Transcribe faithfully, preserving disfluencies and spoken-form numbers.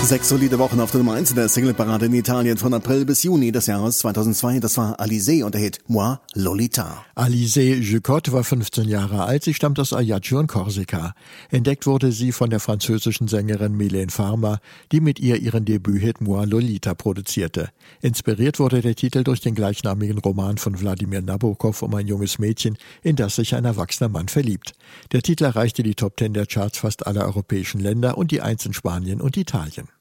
Sechs solide Wochen auf der Nummer eins in der Singleparade in Italien von April bis Juni des Jahres zweitausendzwei. Das war Alizée und der Hit Moi Lolita. Alizée Jucotte war fünfzehn Jahre alt. Sie stammt aus Ajaccio in Korsika. Entdeckt wurde sie von der französischen Sängerin Mylène Farmer, die mit ihr ihren Debüthit Moi Lolita produzierte. Inspiriert wurde der Titel durch den gleichnamigen Roman von Wladimir Nabokov um ein junges Mädchen, in das sich ein erwachsener Mann verliebt. Der Titel erreichte die Top Ten der Charts fast aller europäischen Länder und die Eins in Spanien und Italien.